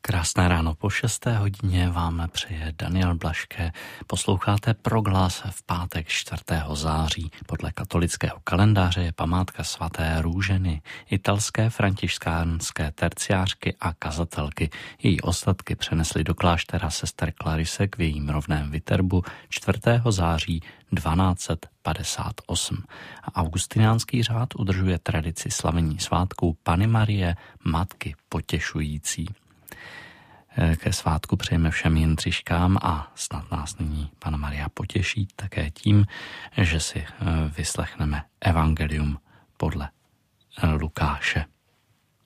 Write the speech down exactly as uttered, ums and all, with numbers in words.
Krásné ráno po šesté hodině vám přeje Daniel Blaške. Posloucháte Proglas v pátek čtvrtého září. Podle katolického kalendáře je památka svaté Růženy, italské františkánské terciářky a kazatelky. Její ostatky přenesli do kláštera sester Klarisek v jejím rovném Viterbu čtvrtého září dvanáct padesát osm. A augustiniánský řád udržuje tradici slavení svátků Panny Marie, Matky potěšující. Ke svátku přejeme všem Jindřiškám a snad nás nyní Panna Maria potěší také tím, že si vyslechneme evangelium podle Lukáše.